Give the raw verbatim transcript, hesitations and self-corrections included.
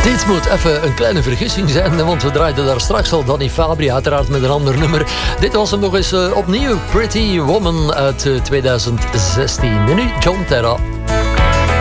Dit moet even een kleine vergissing zijn, want we draaiden daar straks al Danny Fabri, uiteraard met een ander nummer. Dit was hem nog eens uh, opnieuw, Pretty Woman uit uh, tweeduizend zestien. En nu John Terra.